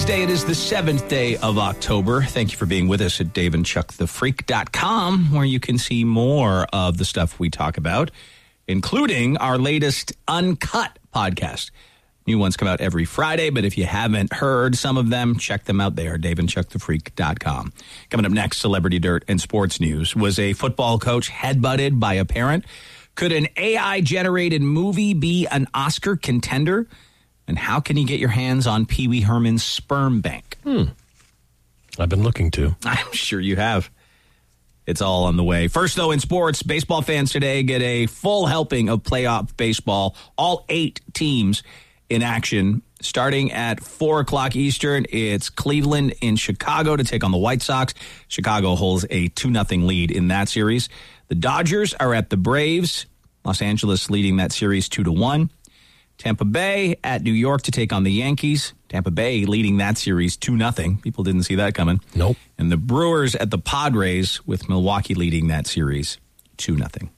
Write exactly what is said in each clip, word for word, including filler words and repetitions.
Wednesday. It is the seventh day of October. Thank you for being with us at dave and chuck the freak dot com, where you can see more of the stuff we talk about, including our latest Uncut podcast. New ones come out every Friday, but if you haven't heard some of them, check them out there, dave and chuck the freak dot com. Coming up next, Celebrity Dirt and Sports News. Was a football coach headbutted by a parent? Could an A I-generated movie be an Oscar contender? And how can you get your hands on Pee Wee Herman's sperm bank? Hmm. I've been looking to. I'm sure you have. It's all on the way. First, though, in sports, baseball fans today get a full helping of playoff baseball. All eight teams in action. Starting at four o'clock Eastern, it's Cleveland in Chicago to take on the White Sox. Chicago holds a two nothing lead in that series. The Dodgers are at the Braves. Los Angeles leading that series two to one. Tampa Bay at New York to take on the Yankees. Tampa Bay leading that series two nothing. People didn't see that coming. Nope. And the Brewers at the Padres with Milwaukee leading that series two nothing.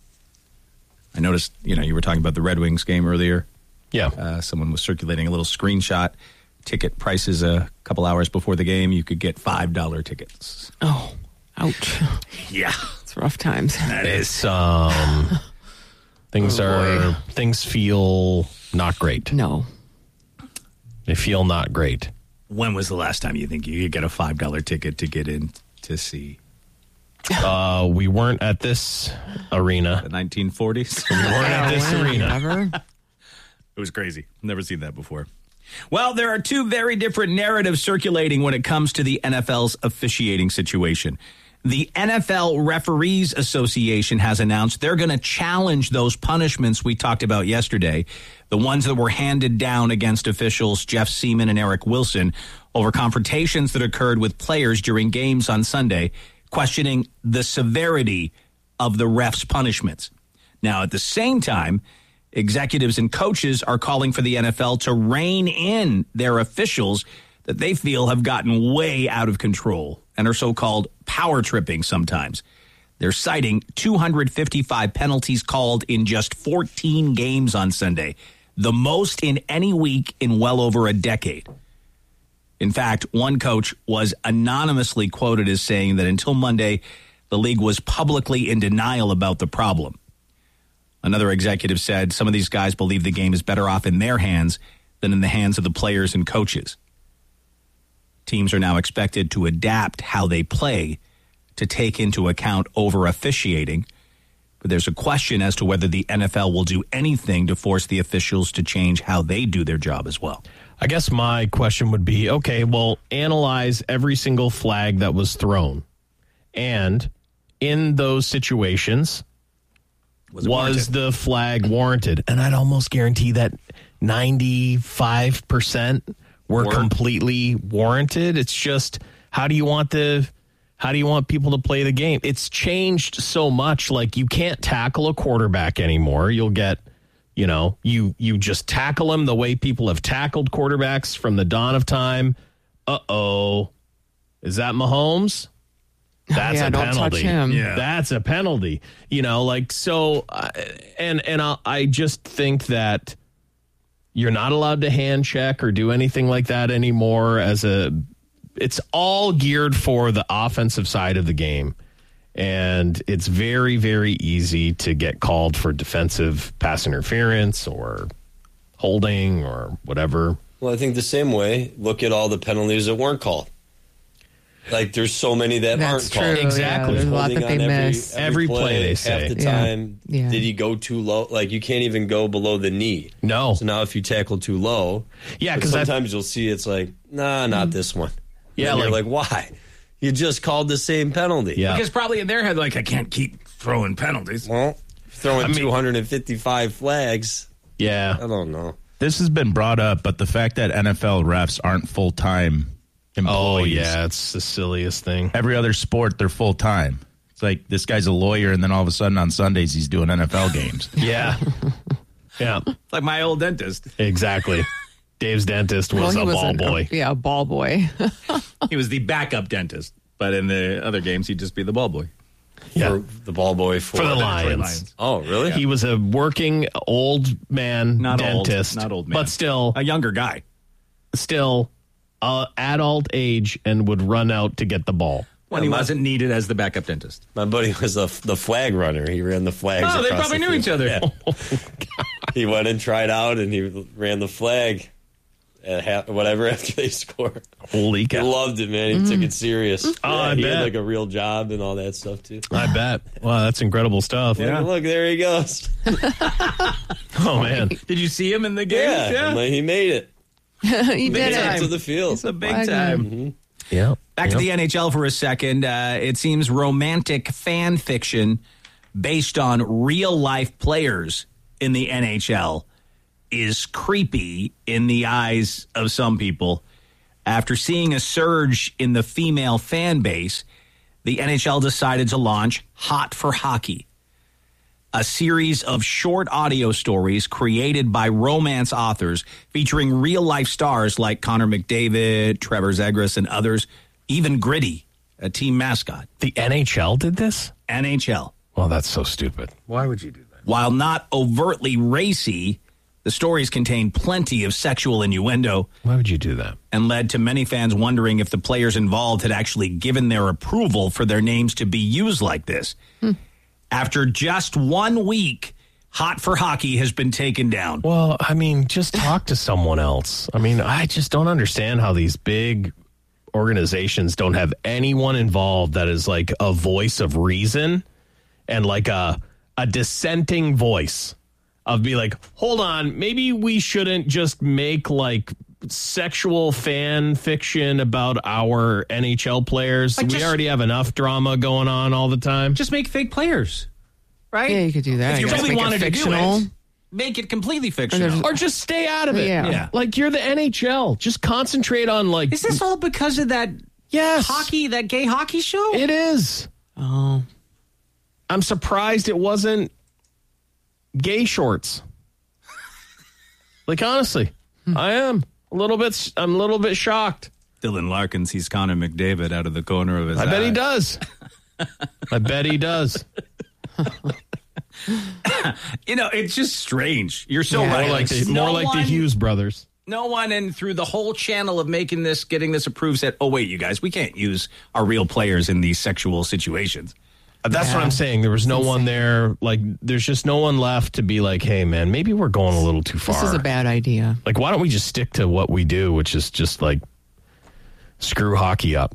I noticed, you know, you were talking about the Red Wings game earlier. Yeah. Uh, someone was circulating a little screenshot. Ticket prices a couple hours before the game. You could get five dollar tickets. Oh, ouch. Yeah. It's rough times. That It's, um, things Oh, are, boy. things feel not great. No. They feel not great. When was the last time you think you could get a five dollar ticket to get in to see Uh, we weren't at this arena. the nineteen forties? We weren't at this arena. Ever? It was crazy. Never seen that before. Well, there are two very different narratives circulating when it comes to the N F L's officiating situation. The N F L Referees Association has announced they're going to challenge those punishments we talked about yesterday, the ones that were handed down against officials Jeff Seaman and Eric Wilson over confrontations that occurred with players during games on Sunday, questioning the severity of the refs' punishments. Now, at the same time, executives and coaches are calling for the N F L to rein in their officials that they feel have gotten way out of control and are so-called power tripping sometimes. They're citing two hundred fifty-five penalties called in just fourteen games on Sunday, the most in any week in well over a decade. In fact, one coach was anonymously quoted as saying that until Monday, the league was publicly in denial about the problem. Another executive said some of these guys believe the game is better off in their hands than in the hands of the players and coaches. Teams are now expected to adapt how they play to take into account over officiating. But there's a question as to whether the N F L will do anything to force the officials to change how they do their job as well. I guess my question would be, okay, well, analyze every single flag that was thrown. And in those situations, Was, was the flag warranted? And I'd almost guarantee that ninety-five percent were Were. completely warranted. It's just, how do you want the how do you want people to play the game? It's changed so much. Like, you can't tackle a quarterback anymore. You'll get, you know, you you just tackle him the way people have tackled quarterbacks from the dawn of time. Uh-oh. Is that Mahomes? That's yeah, a don't penalty. touch him. Yeah. That's a penalty. You know, like, so, uh, and and I, I just think that you're not allowed to hand check or do anything like that anymore. As a, it's all geared for the offensive side of the game, and it's very, very easy to get called for defensive pass interference or holding or whatever. Well, I think the same way, look at all the penalties that weren't called. Like, there's so many that That's aren't true. called. Exactly. Yeah, there's a lot Holding that they on every, miss. Every play they say. Half the Yeah. time, Yeah. did he go too low? Like, you can't even go below the knee. No. So now if you tackle too low, Yeah, but 'cause I- sometimes you'll see it's like, nah, not this one. Yeah, And you're like- like, why? You just called the same penalty. Yeah. Because probably in their head, like, I can't keep throwing penalties. Well, throwing I mean- two hundred fifty-five flags, Yeah. I don't know. This has been brought up, but the fact that N F L refs aren't full-time employees. Oh, yeah. It's the silliest thing. Every other sport, they're full-time. It's like this guy's a lawyer, and then all of a sudden on Sundays he's doing N F L games. Yeah. Yeah. It's like my old dentist. Exactly. Dave's dentist was Well, he a ball an- boy. Yeah, a ball boy. He was the backup dentist, but in the other games, he'd just be the ball boy. Yeah. For the ball boy for, For the Detroit Lions. Lions. Oh, really? He was a working old man Not dentist. old, not old man. But still, A younger guy. still, uh, adult age and would run out to get the ball. When he wasn't needed as the backup dentist. My buddy was the the flag runner. He ran the flags. Oh, they across probably the knew field. each other. Yeah. He went and tried out, and he ran the flag at half, whatever after they scored. Holy He cow. loved it, man. He took it serious. Oh, I he bet. had like a real job and all that stuff too. I bet. Wow, that's incredible stuff. Look, look, there he goes. Oh, man. Did you see him in the game? Yeah, I'm like, he made it. you Made did it it. to the field. It's a big Flag time. him. Yeah. Back to the N H L for a second. Uh, it seems romantic fan fiction based on real life players in the N H L is creepy in the eyes of some people. After seeing a surge in the female fan base, the N H L decided to launch Hot for Hockey, a series of short audio stories created by romance authors featuring real-life stars like Connor McDavid, Trevor Zegras, and others, even Gritty, a team mascot. The N H L did this? N H L. Well, that's so stupid. Why would you do that? While not overtly racy, the stories contain plenty of sexual innuendo Why would you do that? and led to many fans wondering if the players involved had actually given their approval for their names to be used like this. Hmm. After just one week, Hot for Hockey has been taken down. Well, I mean, just talk to someone else. I mean, I just don't understand how these big organizations don't have anyone involved that is like a voice of reason and like a a dissenting voice of be like, hold on, maybe we shouldn't just make like sexual fan fiction about our N H L players. Like we just- already have enough drama going on all the time. Just make fake players, right? Yeah, you could do that. If you I guess. really Make it wanted to do fictional. it, make it completely fictional. Or just stay out of it. Yeah. Yeah. Like you're the N H L. Just concentrate on like Is this all because of that yes, hockey, that gay hockey show? It is. Oh, I'm surprised it wasn't gay shorts. Like honestly, I am a little bit. I'm a little bit shocked. Dylan Larkin sees Connor McDavid out of the corner of his I eye. bet he does. I bet he does. You know, it's just strange. You're so Yeah. right. More like the, no more like one, the Hughes brothers. No one, and through the whole channel of making this, getting this approved, said, "Oh wait, you guys, we can't use our real players in these sexual situations." That's Yeah. what I'm saying. There was no one there. Like, there's just no one left to be like, hey, man, maybe we're going a little too far. this is a bad idea. Like, why don't we just stick to what we do, which is just like screw hockey up?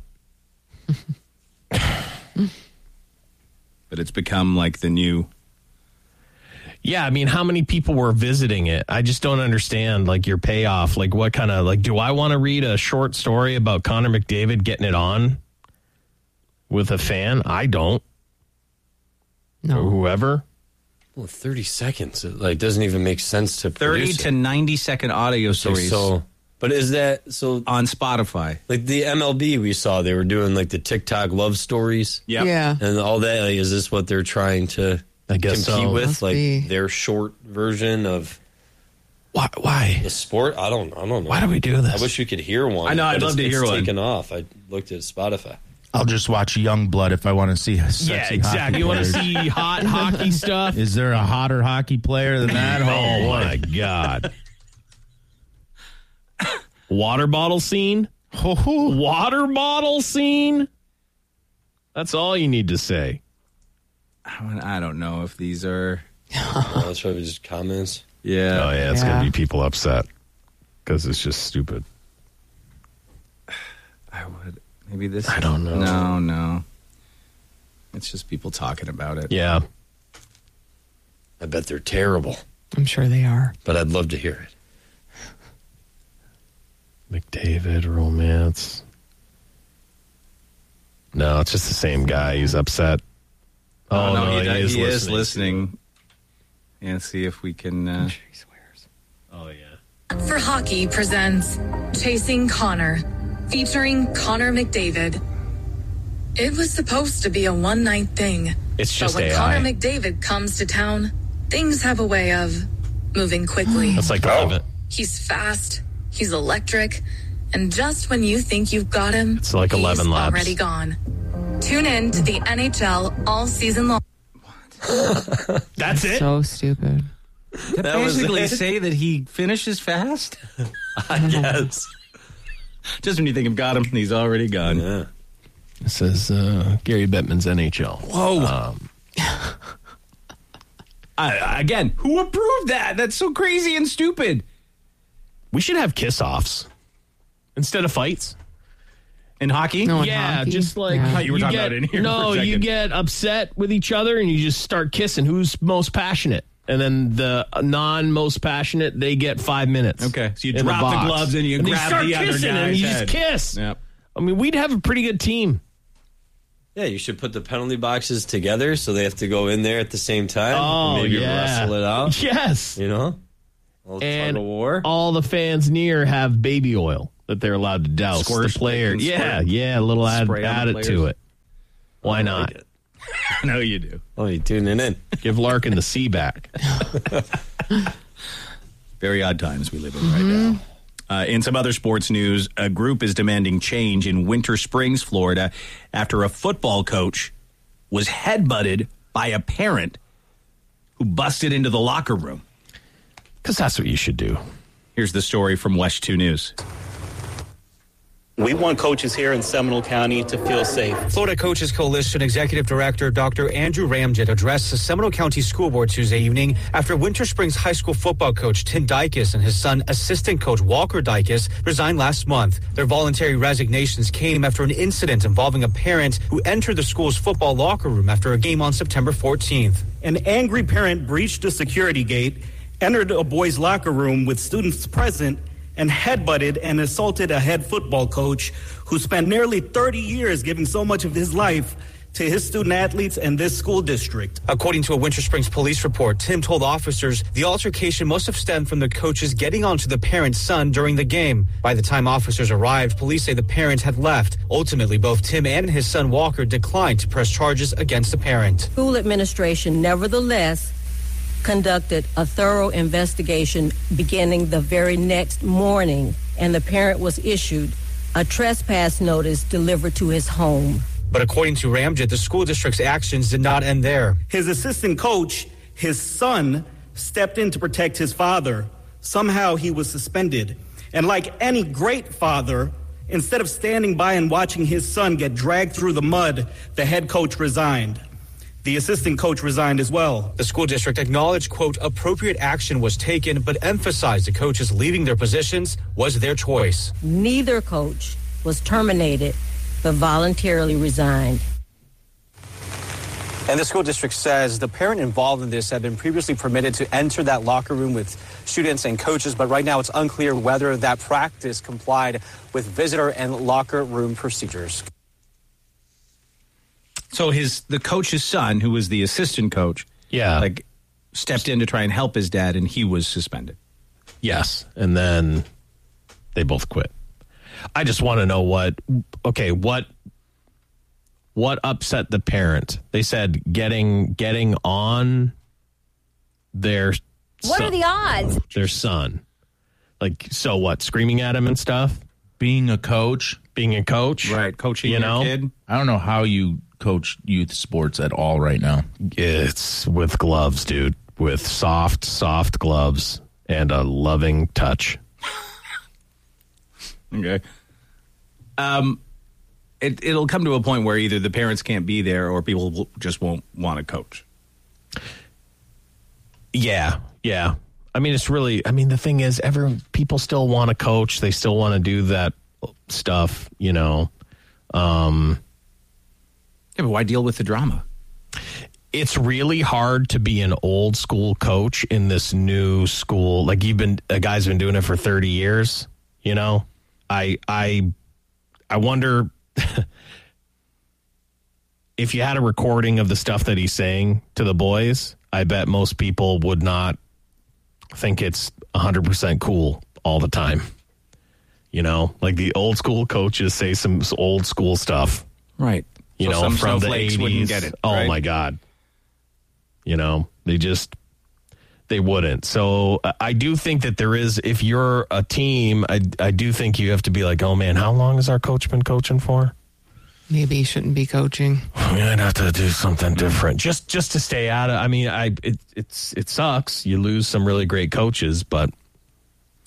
But it's become like the new. Yeah, I mean, how many people were visiting it? I just don't understand, like, your payoff. Like, what kind of, like, do I want to read a short story about Connor McDavid getting it on with a fan? I don't. Or No. whoever. Well, thirty seconds. It like doesn't even make sense to thirty produce to it. ninety second audio Like, stories so, but is that so? on Spotify. Like the M L B, we saw they were doing like the TikTok love stories Yep. Yeah. and all that. Like, is this what they're trying to I guess compete so. with? Must Like be. their short version of Why? Why? the sport? I don't. I don't know. Why do we do this? I wish we could hear one. I know, I'd but love it's, to hear it's one. Taken off. I looked at Spotify. I'll just watch Youngblood if I want to see a sexy Yeah, hockey exactly. You want to player. see hot hockey stuff? Is there a hotter hockey player than that? Oh, boy. my God. Water bottle scene? Water bottle scene? That's all you need to say. I don't know if these are. Oh, that's probably just comments. Yeah. Oh, yeah, it's Yeah. going to be people upset because it's just stupid. I would. Maybe this. I don't know. No, no. It's just people talking about it. Yeah. I bet they're terrible, I'm sure they are. but I'd love to hear it. McDavid, romance. No, it's just the same guy. He's upset. Oh, no, he, he does- is he is listening. listening. And see if we can. Uh, Oh, yeah. For Hockey presents Chasing Connor, featuring Connor McDavid. It was supposed to be a one-night thing. It's just but when A I. Connor McDavid comes to town, things have a way of moving quickly. That's like eleven. He's fast, he's electric, and just when you think you've got him, It's like he's eleven laps. already gone. Tune in to the N H L all season long. That's it? So stupid. that was basically it. say that he finishes fast. I guess. Just when you think you've got him, he's already gone. Yeah. This is uh, Gary Bettman's N H L. Whoa. Um, I, again, who approved that? That's so crazy and stupid. we should have kiss-offs instead of fights. In hockey? No, in yeah, hockey? just like Yeah. I thought you were talking get, about in here No, for a you second. get upset with each other and you just start kissing. Who's most passionate? And then the non most passionate, they get five minutes. Okay, so you in drop the box. gloves and you grab start the other kissing and guy's you head. just kiss. Yep. I mean, we'd have a pretty good team. Yeah, you should put the penalty boxes together so they have to go in there at the same time. Oh, maybe yeah. wrestle it out. Yes. You know? A little And tug of war. all the fans near have baby oil that they're allowed to douse. Squirt, the player. they can Yeah, squirt. yeah, a little add, Spray on add the it to players. it. Why I not? like it. I know you do. Oh, you tuning in. Give Larkin the C back. Very odd times we live in right now. Uh, in some other sports news, a group is demanding change in Winter Springs, Florida, after a football coach was headbutted by a parent who busted into the locker room. Because that's what you should do. Here's the story from West two News. We want coaches here in Seminole County to feel safe. Florida Coaches Coalition Executive Director Doctor Andrew Ramjet addressed the Seminole County School Board Tuesday evening after Winter Springs High School football coach Tim Dykes and his son, assistant coach Walker Dykes, resigned last month. Their voluntary resignations came after an incident involving a parent who entered the school's football locker room after a game on September fourteenth. An angry parent breached a security gate, entered a boys' locker room with students present, and headbutted and assaulted a head football coach who spent nearly thirty years giving so much of his life to his student athletes and this school district. According to a Winter Springs police report, Tim told officers the altercation must have stemmed from the coaches getting onto the parent's son during the game. By the time officers arrived, police say the parent had left. Ultimately, both Tim and his son Walker declined to press charges against the parent. School administration nevertheless conducted a thorough investigation beginning the very next morning, and the parent was issued a trespass notice delivered to his home. But according to Ramjet, the school district's actions did not end there. His assistant coach, his son, stepped in to protect his father. Somehow he was suspended. And like any great father, instead of standing by and watching his son get dragged through the mud, the head coach resigned. The assistant coach resigned as well. The school district acknowledged, quote, appropriate action was taken, but emphasized the coaches leaving their positions was their choice. Neither coach was terminated, but voluntarily resigned. And the school district says the parent involved in this had been previously permitted to enter that locker room with students and coaches, but right now it's unclear whether that practice complied with visitor and locker room procedures. So his the coach's son, who was the assistant coach, Yeah. like stepped in to try and help his dad, and he was suspended. Yes. And then they both quit. I just want to know what, okay, what, what upset the parent? They said getting, getting on their What son, are the odds? their son. Like, so what? Screaming at him and stuff? Being a coach, Being a coach? Right, coaching You your know? kid. I don't know how you coach youth sports at all right now. It's with gloves, dude. With soft, soft gloves and a loving touch. Okay. Um, it it'll come to a point where either the parents can't be there or people will, just won't want to coach. Yeah, yeah. I mean, it's really, I mean, the thing is, every people still want to coach. They still want to do that stuff, you know. Um, Yeah, but why deal with the drama? it's really hard to be an old school coach in this new school. Like you've been, a guy's been doing it for thirty years, you know. I, I, I wonder if you had a recording of the stuff that he's saying to the boys, I bet most people would not think it's one hundred percent cool all the time. You know, like the old school coaches say some old school stuff, Right. you So know, some from the snowflakes eighties. wouldn't get it, Oh right? my God. You know, they just, they wouldn't. So uh, I do think that there is, if you're a team, I, I do think you have to be like, oh man, how long has our coach been coaching for? Maybe he shouldn't be coaching. We might have to do something different just just to stay out of. I mean, I it it's it sucks. You lose some really great coaches, but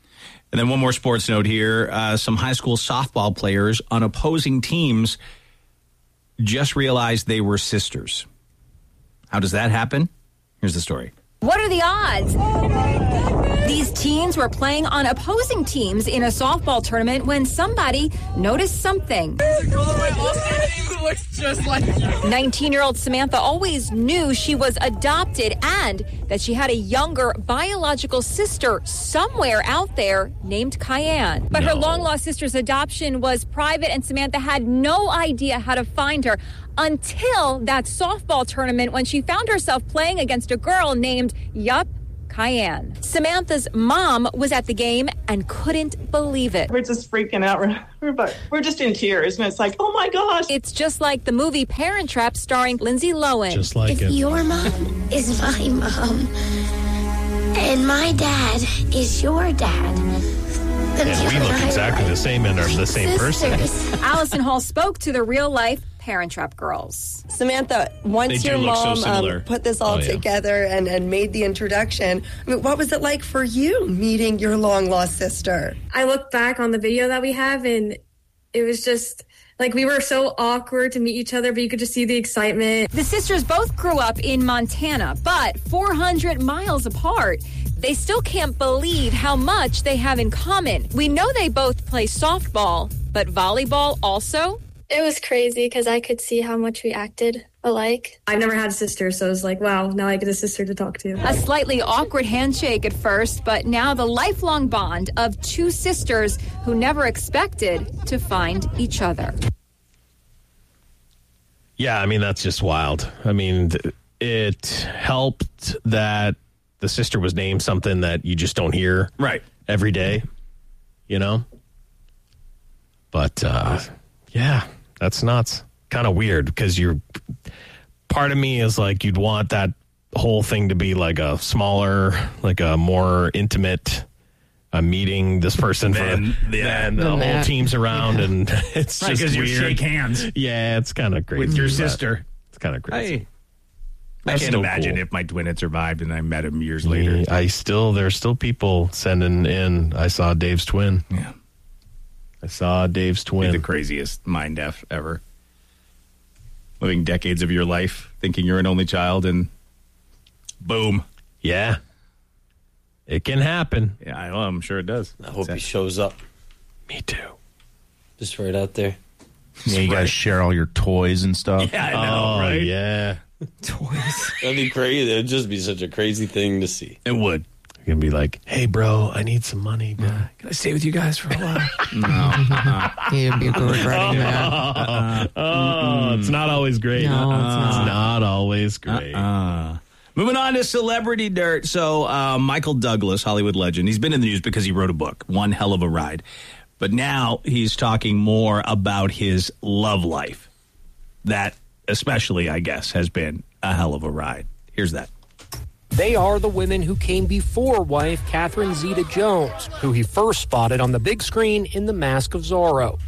And then one more sports note here. Uh, some high school softball players on opposing teams just realized they were sisters. How does that happen? Here's the story. What are the odds? These teens were playing on opposing teams in a softball tournament when somebody noticed something. Looks just like you. nineteen-year-old Samantha always knew she was adopted and that she had a younger biological sister somewhere out there named Cayenne. But No. her long-lost sister's adoption was private, and Samantha had no idea how to find her until that softball tournament when she found herself playing against a girl named, yup, Cayenne. Samantha's mom was at the game and couldn't believe it. We're just freaking out. We're, we're, we're just in tears. And it's like, oh my gosh. It's just like the movie Parent Trap starring Lindsay Lohan. Just like If it. your mom is my mom, and my dad is your dad, then And we you look and I exactly are the same and are the same person. sisters. Allison Hall spoke to the real-life Parent Trap girls. Samantha, once They do your look so mom similar. um, put this all Oh, yeah. together and, and made the introduction, I mean, what was it like for you meeting your long-lost sister? I look back on the video that we have, and it was just like we were so awkward to meet each other, but you could just see the excitement. The sisters both grew up in Montana, but four hundred miles apart. They still can't believe how much they have in common. We know they both play softball, but volleyball also? It was crazy because I could see how much we acted alike. I've never had a sister, so it was like, wow, now I get a sister to talk to. A slightly awkward handshake at first, but now the lifelong bond of two sisters who never expected to find each other. Yeah, I mean, that's just wild. I mean, th- it helped that the sister was named something that you just don't hear Right. every day, you know? But, uh, yeah, that's nuts. Kind of weird because you're, part of me is like, you'd want that whole thing to be like a smaller, like a more intimate uh, meeting this person Then- for, yeah, then the than whole that. team's around and it's Right, just because you weird. shake hands Yeah, it's kind of crazy. with your but sister. It's kind of crazy. Hey. I That's can't still imagine cool. if my twin had survived and I met him years later. Yeah, I still, there's still people sending in. I saw Dave's twin. Yeah. I saw Dave's Be twin. the craziest mind F ever. Living decades of your life thinking you're an only child and boom. Yeah. It can happen. Yeah, I know, I'm sure it does. I hope he shows up. Me too. Just right out there. Yeah, you guys share all your toys and stuff. Yeah, I know, Oh, right? yeah. Toys. That'd be crazy. It'd just be such a crazy thing to see. It would. You're going to be like, hey, bro, I need some money. Bro. Can I stay with you guys for a while? No. You'd be regretting that. Oh, it's not always great. No, it's It's not. not always great. Uh, moving on to celebrity dirt. So, uh, Michael Douglas, Hollywood legend, he's been in the news because he wrote a book, One Hell of a Ride. But now he's talking more about his love life. That, especially, I guess, has been a hell of a ride. Here's that. They are the women who came before wife Catherine Zeta-Jones, who he first spotted on the big screen in The Mask of Zorro.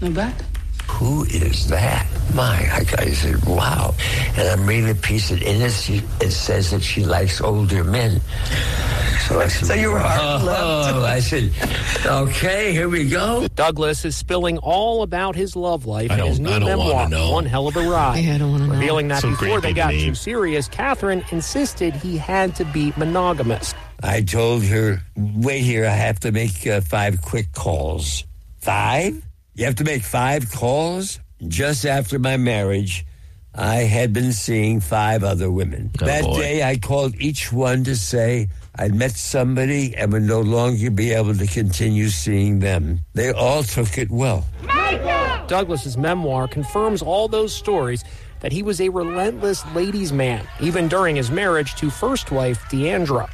Who is that? My, I, I said, wow. And I'm reading a piece of in it. She, it says that she likes older men. So I said, So you were hard oh, I said, okay, here we go. Douglas is spilling all about his love life I in his don't- new I don't memoir, wanna know. One Hell of a Ride. Yeah, I don't want to know. Revealing that So before great they big got name. too serious, Catherine insisted he had to be monogamous. I told her, wait here, I have to make uh, five quick calls. Five? You have to make five calls? Just after my marriage, I had been seeing five other women. Oh, that boy. day, I called each one to say I'd met somebody and would no longer be able to continue seeing them. They all took it well. Douglas's memoir confirms all those stories that he was a relentless ladies' man, even during his marriage to first wife Deandra.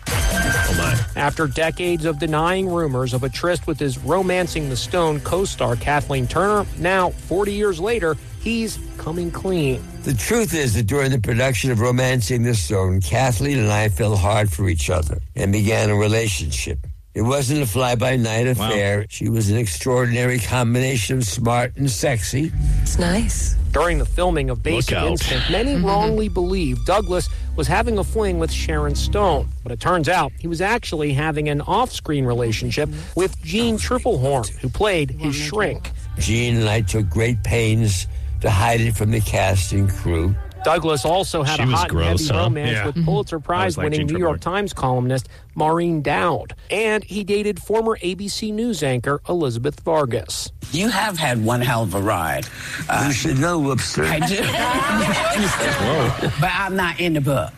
After decades of denying rumors of a tryst with his Romancing the Stone co-star Kathleen Turner, now, forty years later, he's coming clean. The truth is that during the production of Romancing the Stone, Kathleen and I fell hard for each other and began a relationship. It wasn't a fly-by-night affair. Wow. She was an extraordinary combination of smart and sexy. It's nice. During the filming of Basic Instinct, many mm-hmm. wrongly believed Douglas was having a fling with Sharon Stone. But it turns out he was actually having an off-screen relationship with Jean Tripplehorn, who played his shrink. Jean and I took great pains to hide it from the cast and crew. Douglas also had she a hot gross, and heavy huh? romance yeah. with Pulitzer Prize-winning like New York Times columnist Maureen Dowd. And he dated former A B C News anchor Elizabeth Vargas. You have had one hell of a ride. Uh, you should know, Whoopster. I do. But I'm not in the book.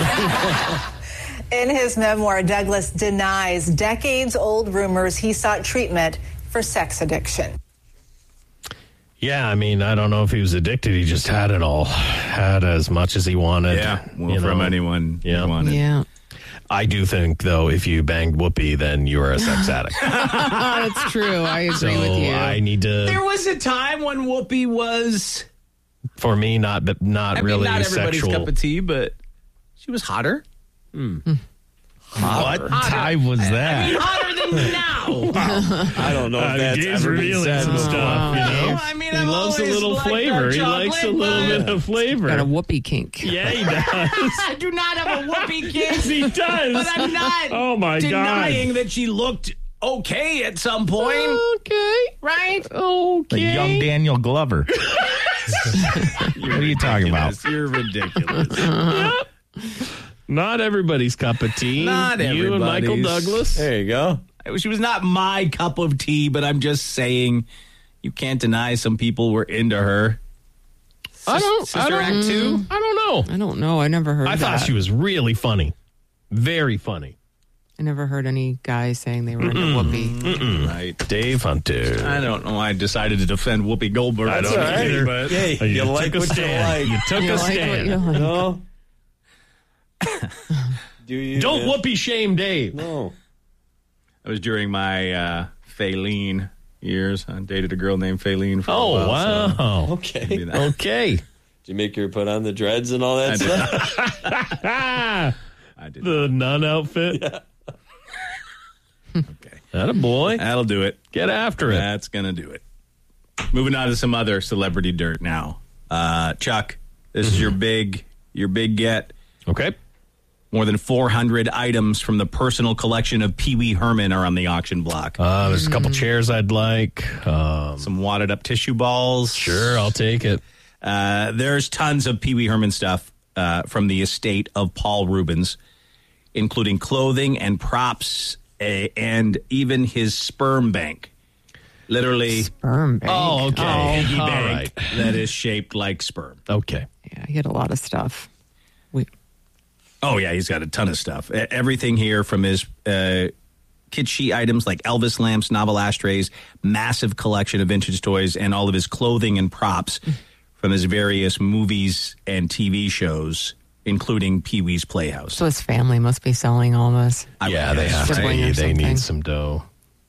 In his memoir, Douglas denies decades-old rumors he sought treatment for sex addiction. Yeah, I mean, I don't know if he was addicted. He just had it all. Had as much as he wanted. Yeah, well, you from know. anyone yeah. he wanted. Yeah. I do think, though, if you banged Whoopi, then you are a sex addict. That's true. I agree so with you. I need to... There was a time when Whoopi was... For me, not not I mean, really not everybody's sexual. cup of tea, but she was hotter. Hmm. What Hotter. time was that? I mean, hotter than now. Wow. I don't know if Uh, that's Dave's ever been revealing said some before. stuff, you know? I mean, he I've loves a always little liked flavor. dark He likes a chocolate, little but- bit of flavor. Got a whoopee kink. Yeah, he does. I do not have a Whoopi kink. Yes, he does. But I'm not Oh, my God. denying that she looked okay at some point. Okay. Right? Okay. The young Daniel Glover. What are you talking about? You're ridiculous. Yep. Not everybody's cup of tea. Not You and Michael everybody's. Douglas. There you go. She was not my cup of tea, but I'm just saying you can't deny some people were into her. I don't. Sister I don't, Act two? I don't know. I don't know. I never heard I that. thought she was really funny. Very funny. I never heard any guys saying they were into Whoopi. Mm-mm. Right. Dave Hunter. I don't know why I decided to defend Whoopi Goldberg. I don't That's all right, either. but Hey, you, you like took a what stand. you You like. took You a like what stand. you like. No. Do you? Don't man? Whoopi shame Dave. No. That was during my uh, Faylene years. I dated a girl named Faylene for a Oh, while. wow. so Okay. maybe that- Okay. Did you make her put on the dreads and all that I did stuff? not. I did The nun outfit. Yeah. Okay. That a boy. That'll do it. Get after it. That's going to do it. Moving on to some other celebrity dirt now. Uh, Chuck, this is your big your big get. Okay. More than four hundred items from the personal collection of Pee Wee Herman are on the auction block. Uh, there's a couple chairs I'd like. Um, Some wadded up tissue balls. sure, I'll take it. Uh, there's tons of Pee Wee Herman stuff uh, from the estate of Paul Rubens, including clothing and props uh, and even his sperm bank. Literally, Sperm bank. Oh, okay. a piggy All bank right. that is shaped like sperm. Okay. Yeah, he had a lot of stuff. We, Oh, yeah, he's got a ton of stuff. E- Everything here from his uh, kitschy items like Elvis lamps, novel ashtrays, massive collection of vintage toys, and all of his clothing and props from his various movies and T V shows, including Pee Wee's Playhouse. so his family must be selling all this. I would Yeah, they guess, have to. Sibling or They, they something. need some dough.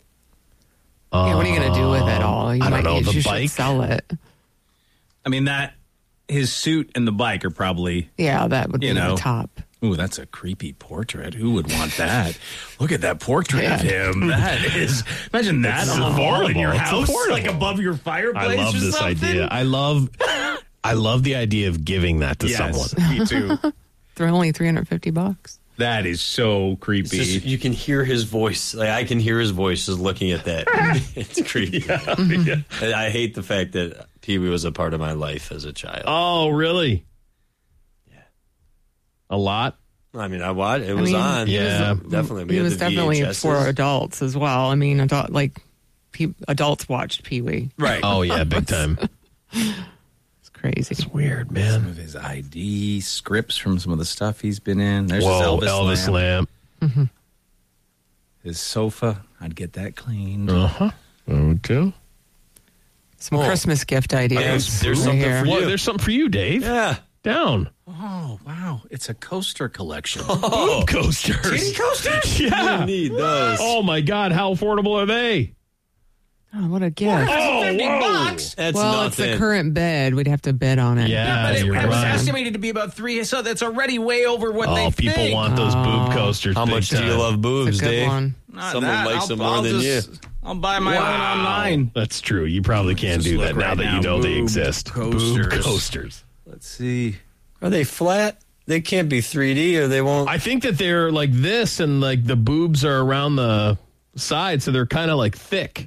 Yeah, what are you going to do with it all? You I don't might, know, You the should bike? sell it. I mean, that his suit and the bike are probably, Yeah, that would You be know. the top. ooh, that's a creepy portrait. Who would want that? Look at that portrait of Yeah. him. That is, imagine that It's on the wall in your affordable. It's house, affordable. like above your fireplace. I love or this something. idea. I love I love the idea of giving that to Yes, someone. me too. They're only three hundred fifty bucks. That is so creepy. It's just, you can hear his voice. Like I can hear his voice just looking at that. It's creepy. Yeah, yeah. I I hate the fact that Pee Wee was a part of my life as a child. Oh, really? Yeah. A lot? I mean, I watched. It I was mean, on. he was- Yeah. definitely. We He had was the definitely V H Ss. for adults as well. I mean, adult like pe- adults watched Pee Wee. right. Oh, yeah, big time. It's crazy. It's weird, Some man. of his I D scripts from some of the stuff he's been in. There's Whoa, his Elvis, Elvis lamp. lamp. His sofa. I'd get that cleaned. Uh-huh. Okay. Some Oh. Christmas gift ideas. There's- there's right something here. for you. Well, there's something for you, Dave. Yeah. Down. Oh, wow. It's a coaster collection. Boob coasters. Titty coasters? Yeah. You need those. Oh, my God. How affordable are they? Oh, what a gift. Oh, fifty bucks. That's well, nothing. it's the current bed. We'd have to bid on it. Yeah, But it, you're it was right. estimated to be about three, so that's already way over what Oh, they people think. want those boob coasters. How big much do you time. love boobs, It's a good Dave? one. Not Someone that. likes I'll- them more I'll than just- you. I'll buy my Wow. own online. That's true. You probably can't Just do look that now right that now. you know they Boob exist. coasters. Boob coasters. Let's see. Are they flat? They can't be three D or they won't. I think that they're like this, and like the boobs are around the side, so they're kind of like thick.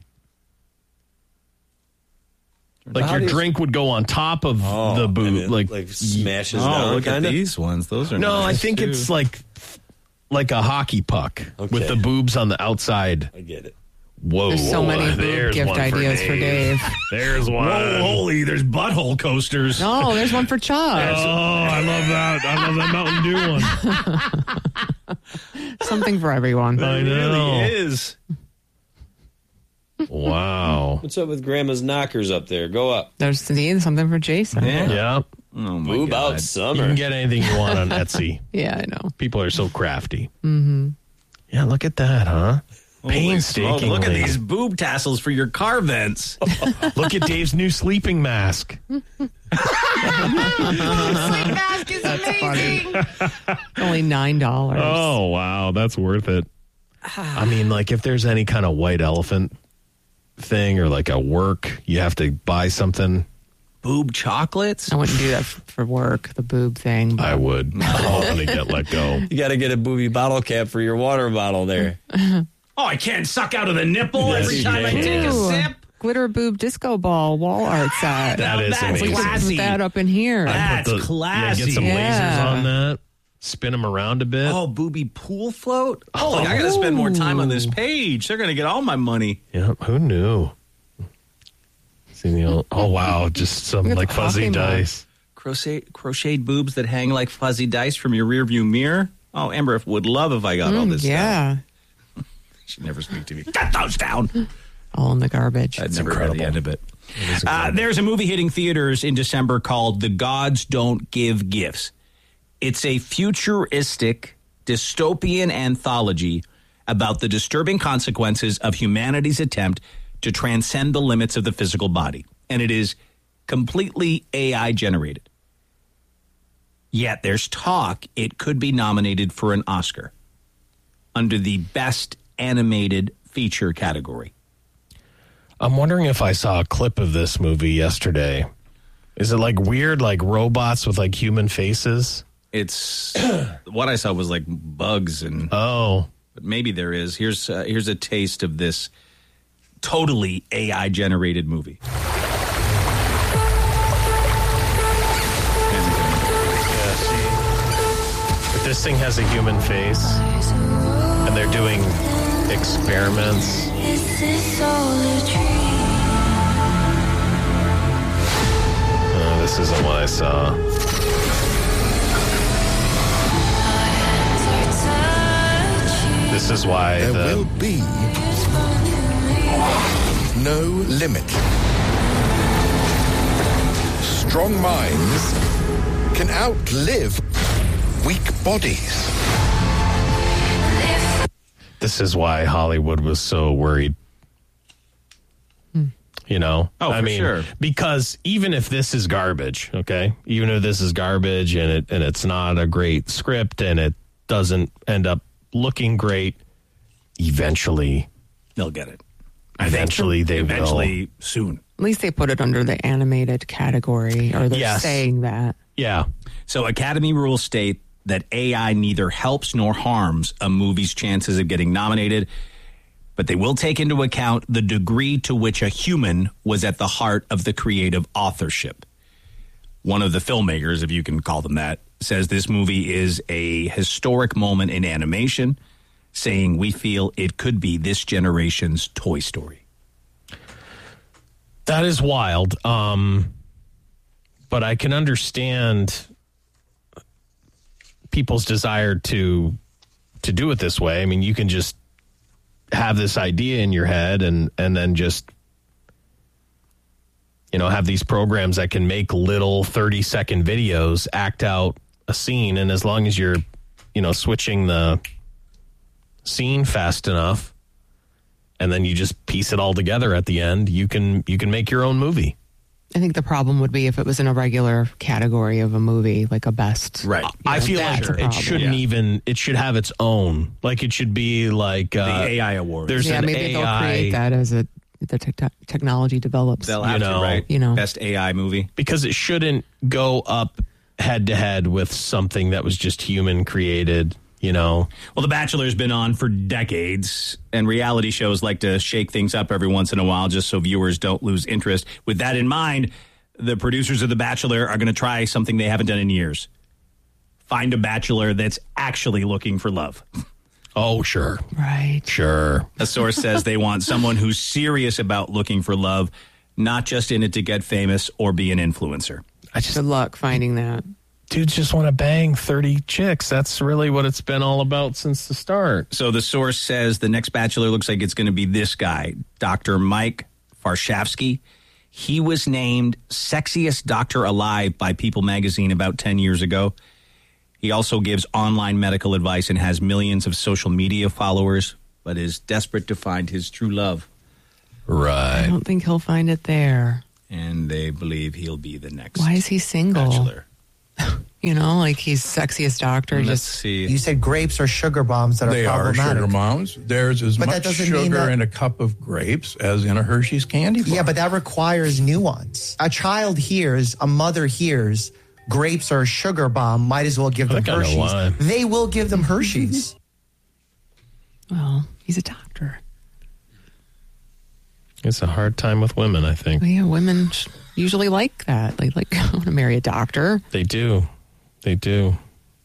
Like How your do you- drink would go on top of Oh, the and boob, it, like like smashes Oh, down. look kinda? at these ones. Those are No, nice I think too. it's like like a hockey puck Okay. with the boobs on the outside. I get it. Whoa! There's so many boob there's gift one ideas for Dave. There's one. Whoa, holy! There's butthole coasters. No, there's one for Oh, Chuck. I love that. I love that Mountain Dew one. Something for everyone. I It know. really is. Wow. What's up with Grandma's knockers up there? Go up. There's see, something for Jason. Yeah. Yeah. Oh my Boob God. out You summer. can get anything you want on Etsy. Yeah, I know. People are so crafty. Mm-hmm. Yeah, look at that, huh? Holy Painstakingly. smoke, look at these boob tassels for your car vents. Look at Dave's new sleeping mask. mask is amazing. Only nine dollars. Oh, wow. That's worth it. I mean, like, if there's any kind of white elephant thing or like a work, you have to buy something. Boob chocolates? I wouldn't do that f- for work, the boob thing. But I would. I'm hoping to get let go. You got to get a booby bottle cap for your water bottle there. Oh, I can't suck out of the nipple Yes, every you time I can. take a Ooh, sip. glitter boob disco ball wall art set. That is that's amazing. classy. Put that up in here. That's Put the- classy. Yeah, get some Yeah. lasers on that. Spin them around a bit. Oh, booby pool float? Oh, I got to spend more time on this page. They're going to get all my money. Yeah, who knew? See the old, oh, wow. Just some Look at like the fuzzy coffee mug. dice. Crochet, crocheted boobs that hang like fuzzy dice from your rearview mirror. Oh, Amber would love if I got all Mm, this stuff. yeah. She'd never speak to me. Get those down. All in the garbage. I'd never heard incredible. the end of it. Uh, there's a movie hitting theaters in December called The Gods Don't Give Gifts. It's a futuristic, dystopian anthology about the disturbing consequences of humanity's attempt to transcend the limits of the physical body. And it is completely A I generated. Yet there's talk it could be nominated for an Oscar under the Best Animated Feature category. I'm wondering if I saw a clip of this movie yesterday. Is it like weird, like robots with like human faces? It's what I saw was like bugs and oh, but maybe there is. Here's uh, here's a taste of this totally A I generated movie. yeah. See, but this thing has a human face, and they're doing experiments. Uh, this isn't what I saw. This is why There the will be no limit. Strong minds can outlive weak bodies. this is why Hollywood was so worried. You know, Oh, I for mean, sure. because even if this is garbage, okay, even if this is garbage and it and it's not a great script and it doesn't end up looking great, eventually They'll get it. Eventually, they eventually will. soon. At least they put it under the animated category, or they're Yes. saying that. Yeah. So Academy rules state that A I neither helps nor harms a movie's chances of getting nominated, but they will take into account the degree to which a human was at the heart of the creative authorship. One of the filmmakers, if you can call them that, says this movie is a historic moment in animation, saying we feel it could be this generation's Toy Story. That is wild. Um, but I can understand people's desire to to do it this way. I mean, you can just have this idea in your head and and then just, you know, have these programs that can make little thirty second videos act out a scene. And as long as you're, you know, switching the scene fast enough, and then you just piece it all together at the end. You can you can make your own movie. I think the problem would be if it was in a regular category of a movie, like a best. Right. I feel like that's a it problem. shouldn't Yeah. even, it should have its own. Like it should be like. Uh, The A I award. There's Yeah, an maybe A they'll I. create that as a the te- technology develops. They'll have You know, to, right? you know. Best A I movie. Because it shouldn't go up head to head with something that was just human created, you know. Well, The Bachelor's been on for decades, and reality shows like to shake things up every once in a while just so viewers don't lose interest. With that in mind, the producers of The Bachelor are going to try something they haven't done in years. Find a bachelor that's actually looking for love. Oh, sure. Right. Sure. A source says they want someone who's serious about looking for love, not just in it to get famous or be an influencer. I just, Good luck finding that. dudes just want to bang thirty chicks. That's really what it's been all about since the start. So the source says the next bachelor looks like it's going to be this guy, Doctor Mike Varshavsky. He was named sexiest doctor alive by People magazine about ten years ago. He also gives online medical advice and has millions of social media followers, but is desperate to find his true love. I Right. don't think he'll find it there. And they believe he'll be the next Why is he single? bachelor. You know, like he's sexiest doctor. Let's Just see. You said grapes are sugar bombs that are They are problematic. sugar bombs. There's as But that much doesn't mean sugar that- in a cup of grapes as in a Hershey's candy bar. Yeah, but that requires nuance. A child hears, a mother hears, grapes are a sugar bomb, might as well give them think I know Hershey's. why. They will give them Hershey's. well, he's a doctor. It's a hard time with women, I think. Well, yeah, women sh- usually like that. They like I want to marry a doctor. They do. They do.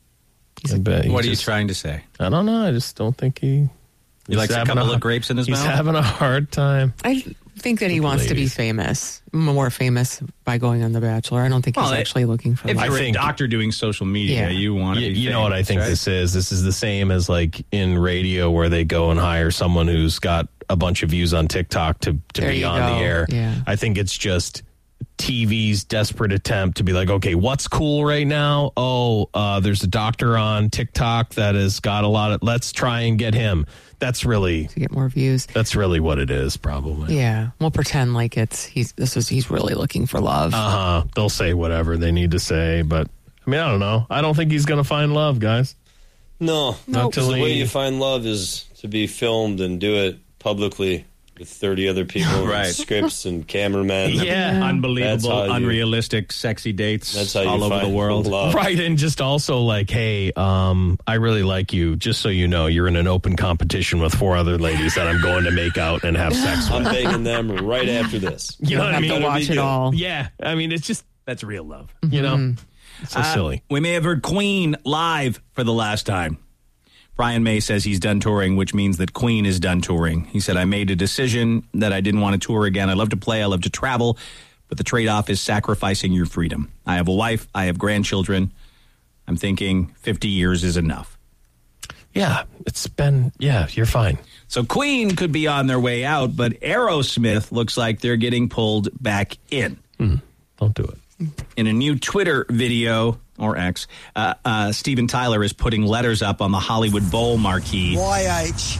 I bet he What are you just- trying to say? I don't know. I just don't think he. He likes a couple of grapes in his he's mouth? having a hard time. I think that he wants to be Ladies. famous, more famous by going on The Bachelor. I don't think he's Well, it- actually looking for If love. you're I think- a doctor doing social media, Yeah. you want to You, be you know what I famous, think right? this is? This is the same as like in radio where they go and hire someone who's got a bunch of views on TikTok to, to There be you on go. the air. Yeah. I think it's just T V's desperate attempt to be like, okay, what's cool right now? Oh, uh, there's a doctor on TikTok that has got a lot of, let's try and get him. That's really, to get more views. that's really what it is, probably. Yeah, we'll pretend like it's he's this is he's really looking for love. Uh huh. They'll say whatever they need to say, but I mean, I don't know. I don't think he's going to find love, guys. No, Not because till the way he- you find love is to be filmed and do it publicly with thirty other people, Right. and scripts and cameramen. Yeah. That's how Unbelievable, you- unrealistic, sexy dates That's how you all over the find world. love. Right, and just also like, hey, um, I really like you. Just so you know, you're in an open competition with four other ladies that I'm going to make out and have sex I'm with. begging them right after this. You know what I have mean? to Better watch be it good. all. Yeah, I mean, it's just, That's real love. you know, it's so Uh, silly. We may have heard Queen live for the last time. Brian May says he's done touring, which means that Queen is done touring. He said, I made a decision that I didn't want to tour again. I love to play, I love to travel, but the trade-off is sacrificing your freedom. I have a wife, I have grandchildren. I'm thinking fifty years is enough. Yeah, it's been, yeah, you're fine. So Queen could be on their way out, but Aerosmith looks like they're getting pulled back in. Don't do it. In a new Twitter video, or X, uh, uh, Steven Tyler is putting letters up on the Hollywood Bowl marquee Y H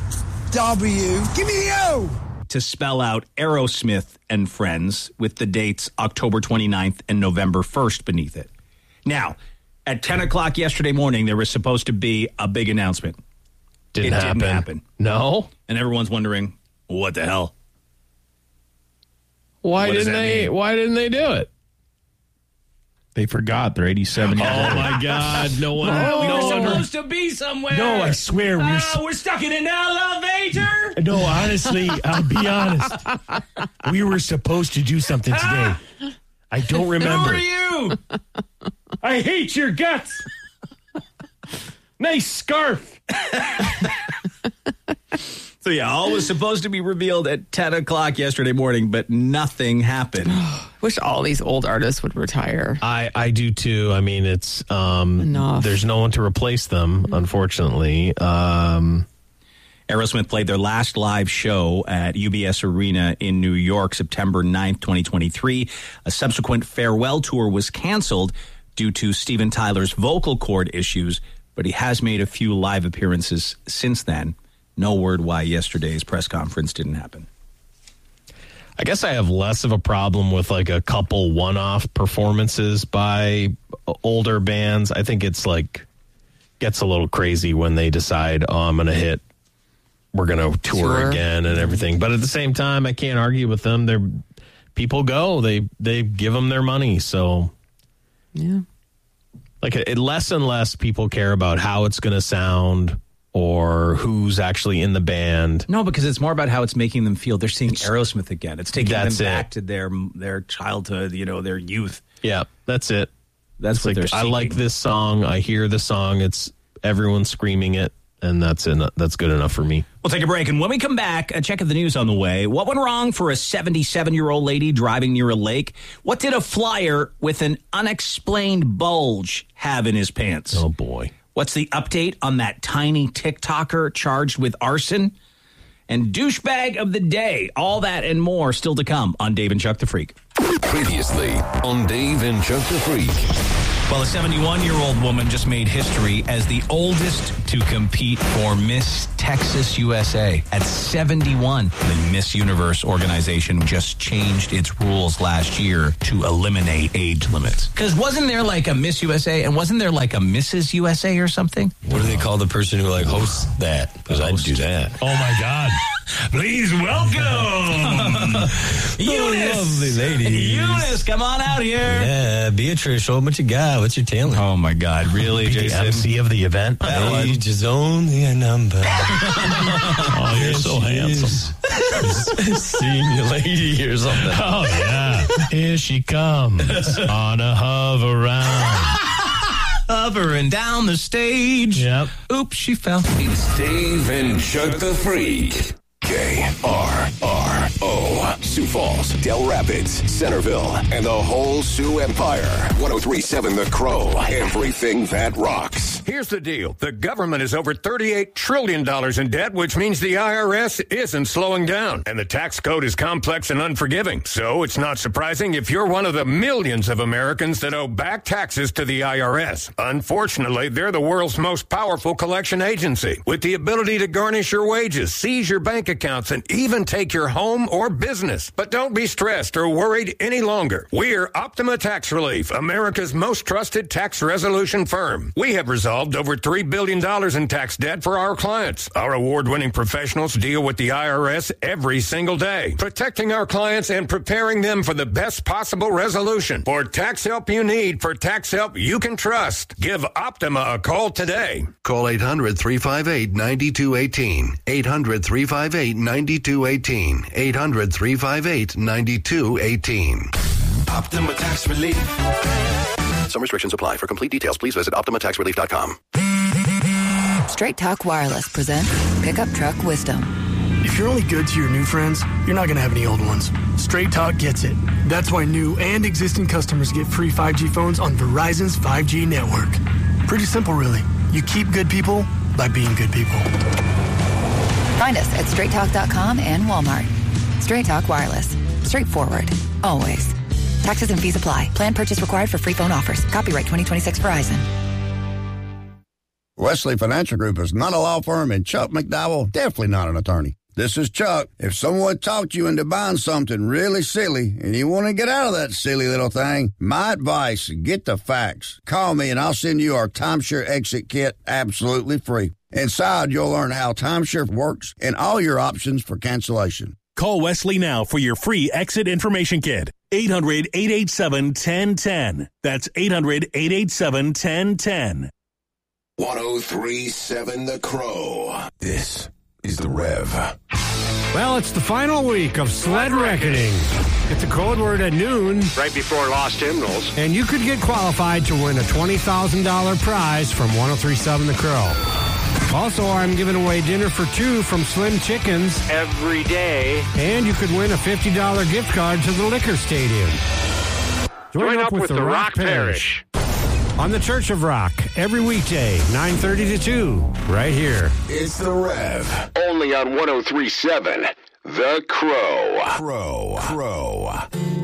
W. Give me the O! to spell out Aerosmith and Friends with the dates October twenty-ninth and November first beneath it. Now, at ten o'clock yesterday morning, there was supposed to be a big announcement. Didn't it happen. didn't happen. No? And everyone's wondering, what the hell? Why What does didn't that they, mean? why didn't they do it? They forgot. They're eighty-seven years Oh old. my God. No one, we no were one. supposed to be somewhere. No, I swear, we're Ah, s- we're stuck in an elevator. No, honestly, I'll be honest. We were supposed to do something today. I don't remember. Who are you? I hate your guts. Nice scarf. So yeah, all was supposed to be revealed at ten o'clock yesterday morning, but nothing happened. Wish all these old artists would retire. I, I do too. I mean, it's um, Enough. there's no one to replace them, unfortunately. Um, Aerosmith played their last live show at U B S Arena in New York, September ninth, twenty twenty-three. A subsequent farewell tour was canceled due to Steven Tyler's vocal cord issues, but he has made a few live appearances since then. No word why yesterday's press conference didn't happen. I guess I have less of a problem with like a couple one-off performances by older bands. I think it's like gets a little crazy when they decide, oh, I'm going to hit, we're going to tour Tour. again and everything. But at the same time, I can't argue with them. They're people go, they they give them their money. So yeah, like it, less and less people care about how it's going to sound or who's actually in the band. No, because it's more about how it's making them feel. They're seeing Aerosmith again. It's taking them That's back it. to their their childhood, you know, their youth. Yeah, that's it. That's It's what like, they're I seeking. like this song. I hear the song. It's everyone screaming it, and that's en- that's good enough for me. We'll take a break, and when we come back, a check of the news on the way. What went wrong for a seventy-seven-year-old lady driving near a lake? What did a flyer with an unexplained bulge have in his pants? Oh, boy. What's the update on that tiny TikToker charged with arson? And douchebag of the day. All that and more still to come on Dave and Chuck the Freak. Previously on Dave and Chuck the Freak. Well, a seventy-one-year-old woman just made history as the oldest to compete for Miss Texas U S A at seventy-one. The Miss Universe organization just changed its rules last year to eliminate age limits. Because wasn't there like a Miss U S A and wasn't there like a Missus U S A or something? What do they call the person who like hosts that? Because I'd do that. Oh my God. Please welcome Eunice. Lovely lady. Eunice, come on out here. Yeah, Beatrice, show what you got. What's your talent? Oh my God, really, Be the Jason? M C of the event. Age is only a number. Oh, you're so handsome. Senior lady or something. Oh, yeah. Here she comes on a hover round. Hovering down the stage. Yep. Oops, she fell. It's Dave and Chuck the Freak. K R R O. Sioux Falls, Del Rapids, Centerville, and the whole Sioux Empire. one oh three point seven The Crow. Everything that rocks. Here's the deal. The government is over thirty-eight trillion dollars in debt, which means the I R S isn't slowing down. And the tax code is complex and unforgiving. So it's not surprising if you're one of the millions of Americans that owe back taxes to the I R S. Unfortunately, they're the world's most powerful collection agency, with the ability to garnish your wages, seize your bank accounts, and even take your home or business. But don't be stressed or worried any longer. We're Optima Tax Relief, America's most trusted tax resolution firm. We have resolved over three billion dollars in tax debt for our clients. Our award-winning professionals deal with the I R S every single day, protecting our clients and preparing them for the best possible resolution. For tax help you need, for tax help you can trust, give Optima a call today. Call eight hundred, three five eight, nine two one eight. eight hundred, three five eight, nine two one eight. eight hundred, three five eight, nine two one eight. Optima Tax Relief. Some restrictions apply. For complete details, please visit optima tax relief dot com. Straight Talk Wireless presents Pickup Truck Wisdom. If you're only good to your new friends, you're not going to have any old ones. Straight Talk gets it. That's why new and existing customers get free five G phones on Verizon's five G network. Pretty simple, really. You keep good people by being good people. Find us at straight talk dot com and Walmart. Straight Talk Wireless. Straightforward. Always. Taxes and fees apply. Plan purchase required for free phone offers. Copyright twenty twenty-six Verizon. Wesley Financial Group is not a law firm, and Chuck McDowell definitely not an attorney. This is Chuck. If someone talked you into buying something really silly and you want to get out of that silly little thing, my advice, get the facts. Call me and I'll send you our timeshare exit kit absolutely free. Inside, you'll learn how timeshare works and all your options for cancellation. Call Wesley now for your free exit information kit. eight hundred, eight eight seven, one zero one zero. That's eight hundred, eight eight seven, one zero one zero. one oh three point seven The Crow. This is The Rev. Well, it's the final week of Sled Reckoning. It's a code word at noon. Right before Lost Hymnals. And you could get qualified to win a twenty thousand dollars prize from one oh three point seven The Crow. Also, I'm giving away dinner for two from Slim Chickens every day. And you could win a fifty dollars gift card to the Liquor Stadium. Join, Join up, up with, with the Rock, Rock Parish. Parish on the Church of Rock every weekday, nine thirty to two, right here. It's The Rev. Only on one oh three point seven The Crow. Crow. Crow.